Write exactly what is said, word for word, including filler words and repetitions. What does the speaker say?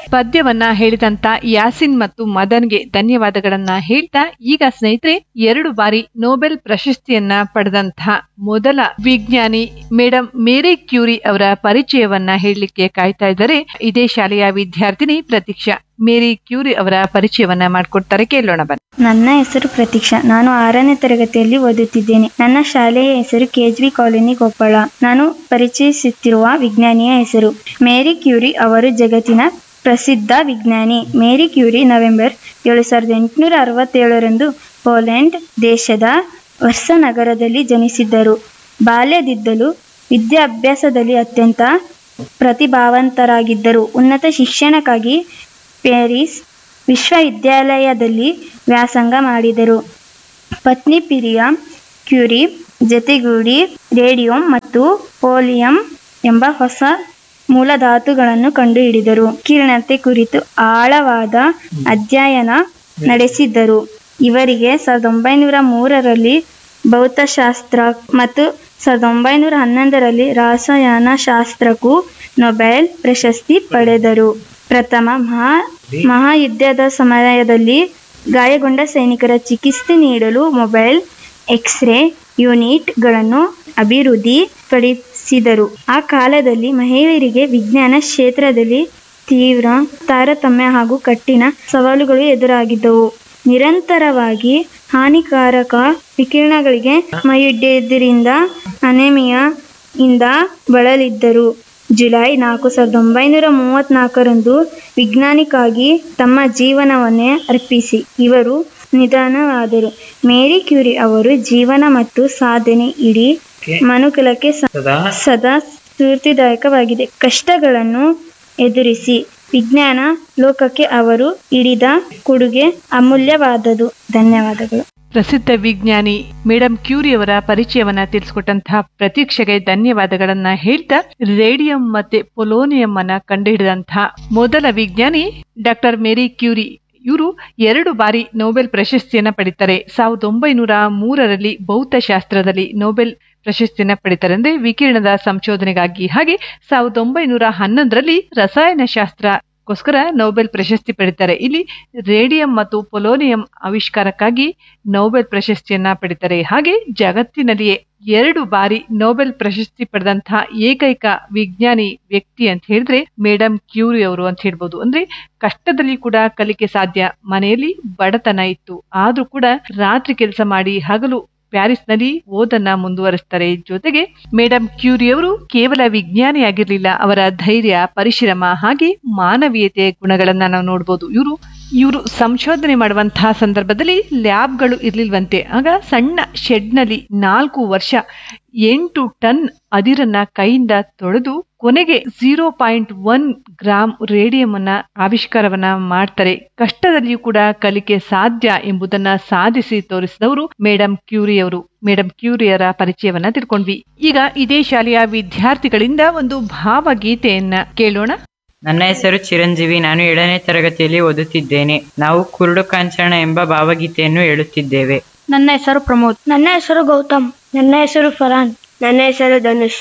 ಪದ್ಯವನ್ನ ಹೇಳಿದಂತ ಯಾಸಿನ್ ಮತ್ತು ಮದನ್ಗೆ ಧನ್ಯವಾದಗಳನ್ನ ಹೇಳ್ತಾ, ಈಗ ಸ್ನೇಹಿತರೆ ಎರಡು ಬಾರಿ ನೊಬೆಲ್ ಪ್ರಶಸ್ತಿಯನ್ನ ಪಡೆದಂತಹ ಮೊದಲ ವಿಜ್ಞಾನಿ ಮೇಡಮ್ ಮೇರಿ ಕ್ಯೂರಿ ಅವರ ಪರಿಚಯವನ್ನ ಹೇಳಲಿಕ್ಕೆ ಕಾಯ್ತಾ ಇದ್ದಾರೆ ಇದೇ ಶಾಲೆಯ ವಿದ್ಯಾರ್ಥಿನಿ ಪ್ರತೀಕ್ಷಾ. ಮೇರಿ ಕ್ಯೂರಿ ಅವರ ಪರಿಚಯವನ್ನ ಮಾಡಿಕೊಡ್ತಾರೆ, ಕೇಳೋಣ ಬನ್ನಿ. ನನ್ನ ಹೆಸರು ಪ್ರತೀಕ್ಷಾ. ನಾನು ಆರನೇ ತರಗತಿಯಲ್ಲಿ ಓದುತ್ತಿದ್ದೇನೆ. ನನ್ನ ಶಾಲೆಯ ಹೆಸರು ಕೆಜ್ವಿ ಕಾಲೋನಿ ಕೊಪ್ಪಳ. ನಾನು ಪರಿಚಯಿಸುತ್ತಿರುವ ವಿಜ್ಞಾನಿಯ ಹೆಸರು ಮೇರಿ ಕ್ಯೂರಿ. ಅವರು ಜಗತ್ತಿನ ಪ್ರಸಿದ್ಧ ವಿಜ್ಞಾನಿ. ಮೇರಿ ಕ್ಯೂರಿ ನವೆಂಬರ್ ಏಳು ಸಾವಿರದ ಎಂಟುನೂರ ಅರವತ್ತೇಳರಂದು ಪೋಲೆಂಡ್ ದೇಶದ ವರ್ಸ ನಗರದಲ್ಲಿ ಜನಿಸಿದ್ದರು. ಬಾಲ್ಯದಿದ್ದಲು ವಿದ್ಯಾಭ್ಯಾಸದಲ್ಲಿ ಅತ್ಯಂತ ಪ್ರತಿಭಾವಂತರಾಗಿದ್ದರು. ಉನ್ನತ ಶಿಕ್ಷಣಕ್ಕಾಗಿ ಪ್ಯಾರಿಸ್ ವಿಶ್ವವಿದ್ಯಾಲಯದಲ್ಲಿ ವ್ಯಾಸಂಗ ಮಾಡಿದರು. ಪತ್ನಿ ಪಿರಿಯಾ ಕ್ಯೂರಿ ಜತೆಗೂಡಿ ರೇಡಿಯಂ ಮತ್ತು ಪೋಲಿಯಂ ಎಂಬ ಹೊಸ ಮೂಲಧಾತುಗಳನ್ನು ಕಂಡುಹಿಡಿದರು. ವಿಕಿರಣತೆ ಕುರಿತು ಆಳವಾದ ಅಧ್ಯಯನ ನಡೆಸಿದ್ದರು. ಇವರಿಗೆ ಸಾವಿರದ ಒಂಬೈನೂರ ಮೂರರಲ್ಲಿ ಭೌತಶಾಸ್ತ್ರ ಮತ್ತು ಸಾವಿರದ ಒಂಬೈನೂರ ಹನ್ನೊಂದರಲ್ಲಿ ರಸಾಯನಶಾಸ್ತ್ರಕ್ಕೂ ನೊಬೆಲ್ ಪ್ರಶಸ್ತಿ ಪಡೆದರು. ಪ್ರಥಮ ಮಹಾ ಮಹಾಯುದ್ಧದ ಸಮಯದಲ್ಲಿ ಗಾಯಗೊಂಡ ಸೈನಿಕರ ಚಿಕಿತ್ಸೆ ನೀಡಲು ಮೊಬೈಲ್ ಎಕ್ಸ್ರೇ ಯೂನಿಟ್ಗಳನ್ನು ಅಭಿವೃದ್ಧಿಪಡಿಸಿದರು. ಆ ಕಾಲದಲ್ಲಿ ಮಹಿಳೆಯರಿಗೆ ವಿಜ್ಞಾನ ಕ್ಷೇತ್ರದಲ್ಲಿ ತೀವ್ರ ತಾರತಮ್ಯ ಹಾಗೂ ಕಠಿಣ ಸವಾಲುಗಳು ಎದುರಾಗಿದ್ದವು. ನಿರಂತರವಾಗಿ ಹಾನಿಕಾರಕ ವಿಕಿರಣಗಳಿಗೆ ಮೈಯೊಡ್ಡಿದ್ದರಿಂದ ಅನೆಮಿಯಾ ಇಂದ ಬಳಲಿದ್ದರು. ಜುಲೈ ನಾಲ್ಕು ಸಾವಿರದ ಒಂಬೈನೂರ ಮೂವತ್ನಾಲ್ಕರಂದು ವಿಜ್ಞಾನಕ್ಕಾಗಿ ತಮ್ಮ ಜೀವನವನ್ನೇ ಅರ್ಪಿಸಿ ಇವರು ನಿಧನರಾದರು. ಮೇರಿ ಕ್ಯೂರಿ ಅವರ ಜೀವನ ಮತ್ತು ಸಾಧನೆ ಇಡೀ ಮನುಕುಲಕ್ಕೆ ಸದಾ ಸ್ಫೂರ್ತಿದಾಯಕವಾಗಿದೆ. ಕಷ್ಟಗಳನ್ನು ಎದುರಿಸಿ ವಿಜ್ಞಾನ ಲೋಕಕ್ಕೆ ಅವರು ನೀಡಿದ ಕೊಡುಗೆ ಅಮೂಲ್ಯವಾದದ್ದು. ಧನ್ಯವಾದಗಳು. ಪ್ರಸಿದ್ಧ ವಿಜ್ಞಾನಿ ಮೇಡಮ್ ಕ್ಯೂರಿ ಅವರ ಪರಿಚಯವನ್ನ ತಿಳಿಸಿಕೊಟ್ಟಂತಹ ಪ್ರತೀಕ್ಷೆಗೆ ಧನ್ಯವಾದಗಳನ್ನ ಹೇಳ್ತಾ, ರೇಡಿಯಂ ಮತ್ತೆ ಪೊಲೋನಿಯಂ ಅನ್ನ ಕಂಡುಹಿಡಿದಂತಹ ಮೊದಲ ವಿಜ್ಞಾನಿ ಡಾಕ್ಟರ್ ಮೇರಿ ಕ್ಯೂರಿ. ಇವರು ಎರಡು ಬಾರಿ ನೊಬೆಲ್ ಪ್ರಶಸ್ತಿಯನ್ನ ಪಡಿತಾರೆ. ಸಾವಿರದ ಒಂಬೈನೂರ ಮೂರರಲ್ಲಿ ಭೌತಶಾಸ್ತ್ರದಲ್ಲಿ ನೊಬೆಲ್ ಪ್ರಶಸ್ತಿಯನ್ನ ಪಡಿತಾರೆ, ಅಂದ್ರೆ ವಿಕಿರಣದ ಸಂಶೋಧನೆಗಾಗಿ. ಹಾಗೆ ಸಾವಿರದ ಒಂಬೈನೂರ ಹನ್ನೊಂದರಲ್ಲಿ ರಸಾಯನಶಾಸ್ತ್ರಕ್ಕೋಸ್ಕರ ನೊಬೆಲ್ ಪ್ರಶಸ್ತಿ ಪಡಿತಾರೆ. ಇಲ್ಲಿ ರೇಡಿಯಂ ಮತ್ತು ಪೊಲೋನಿಯಂ ಆವಿಷ್ಕಾರಕ್ಕಾಗಿ ನೊಬೆಲ್ ಪ್ರಶಸ್ತಿಯನ್ನ ಪಡಿತಾರೆ. ಹಾಗೆ ಜಗತ್ತಿನಲ್ಲಿಯೇ ಎರಡು ಬಾರಿ ನೊಬೆಲ್ ಪ್ರಶಸ್ತಿ ಪಡೆದಂತಹ ಏಕೈಕ ವಿಜ್ಞಾನಿ ವ್ಯಕ್ತಿ ಅಂತ ಹೇಳಿದ್ರೆ ಮೇಡಮ್ ಕ್ಯೂರಿ ಅವರು ಅಂತ ಹೇಳ್ಬೋದು. ಅಂದ್ರೆ ಕಷ್ಟದಲ್ಲಿ ಕೂಡ ಕಲಿಕೆ ಸಾಧ್ಯ. ಮನೆಯಲ್ಲಿ ಬಡತನ ಇತ್ತು, ಆದ್ರೂ ಕೂಡ ರಾತ್ರಿ ಕೆಲಸ ಮಾಡಿ ಹಗಲು ಪ್ಯಾರಿಸ್ನಲ್ಲಿ ಓದನ್ನ ಮುಂದುವರಿಸ್ತಾರೆ. ಜೊತೆಗೆ ಮೇಡಮ್ ಕ್ಯೂರಿ ಅವರು ಕೇವಲ ವಿಜ್ಞಾನಿಯಾಗಿರ್ಲಿಲ್ಲ, ಅವರ ಧೈರ್ಯ, ಪರಿಶ್ರಮ ಹಾಗೆ ಮಾನವೀಯತೆ ಗುಣಗಳನ್ನ ನಾವು ನೋಡ್ಬೋದು. ಇವರು ಇವರು ಸಂಶೋಧನೆ ಮಾಡುವಂತಹ ಸಂದರ್ಭದಲ್ಲಿ ಲ್ಯಾಬ್ಗಳು ಇರ್ಲಿಲ್ವಂತೆ. ಆಗ ಸಣ್ಣ ಶೆಡ್ನಲ್ಲಿ ನಾಲ್ಕು ವರ್ಷ ಎಂಟು ಟನ್ ಅದಿರನ್ನ ಕೈಯಿಂದ ತೊಳೆದು ಕೊನೆಗೆ zero point one gram radium ಅನ್ನ ಆವಿಷ್ಕಾರವನ್ನ ಮಾಡ್ತಾರೆ. ಕಷ್ಟದಲ್ಲಿಯೂ ಕೂಡ ಕಲಿಕೆ ಸಾಧ್ಯ ಎಂಬುದನ್ನ ಸಾಧಿಸಿ ತೋರಿಸಿದವರು ಮೇಡಮ್ ಕ್ಯೂರಿ ಅವರು. ಮೇಡಮ್ ಕ್ಯೂರಿಯರ ಪರಿಚಯವನ್ನ ತಿಳ್ಕೊಂಡ್ವಿ. ಈಗ ಇದೇ ಶಾಲೆಯ ವಿದ್ಯಾರ್ಥಿಗಳಿಂದ ಒಂದು ಭಾವಗೀತೆಯನ್ನ ಕೇಳೋಣ. ನನ್ನ ಹೆಸರು ಚಿರಂಜೀವಿ. ನಾನು ಏಳನೇ ತರಗತಿಯಲ್ಲಿ ಓದುತ್ತಿದ್ದೇನೆ. ನಾವು ಕುರುಡು ಕಾಂಚನ ಎಂಬ ಭಾವಗೀತೆಯನ್ನು ಹೇಳುತ್ತಿದ್ದೇವೆ. ನನ್ನ ಹೆಸರು ಪ್ರಮೋದ್. ನನ್ನ ಹೆಸರು ಗೌತಮ್. ನನ್ನ ಹೆಸರು ಫರಾನ್. ನನ್ನ ಹೆಸರು ಧನುಷ್.